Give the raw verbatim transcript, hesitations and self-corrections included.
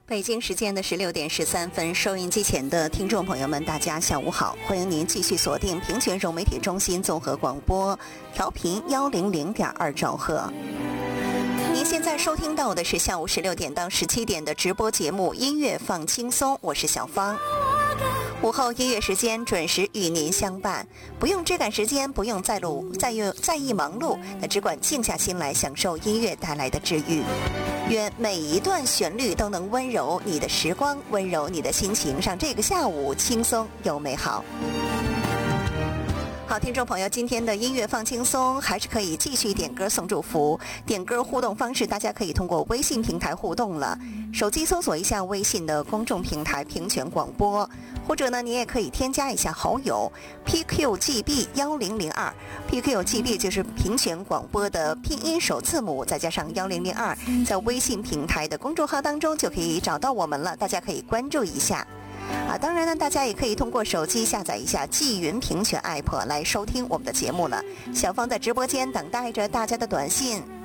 北京时间的十六点十三分，收音机前的听众朋友们，大家下午好，欢迎您继续锁定平泉融媒体中心综合广播，调频幺零零点二兆赫。您现在收听到的是下午十六点到十七点的直播节目《音乐放轻松》，我是小芳。午后音乐时间准时与您相伴，不用追赶时间，不用在路在意在意忙碌，那只管静下心来享受音乐带来的治愈。愿每一段旋律都能温柔你的时光，温柔你的心情，让这个下午轻松又美好。好，听众朋友，今天的音乐放轻松，还是可以继续点歌送祝福。点歌互动方式，大家可以通过微信平台互动了。手机搜索一下微信的公众平台平泉广播，或者呢，你也可以添加一下好友 P Q G B 一零零二 ，P Q G B 就是平泉广播的拼音首字母，再加上一零零二，在微信平台的公众号当中就可以找到我们了，大家可以关注一下。啊，当然呢，大家也可以通过手机下载一下纪云平泉 app 来收听我们的节目了。小芳在直播间等待着大家的短信。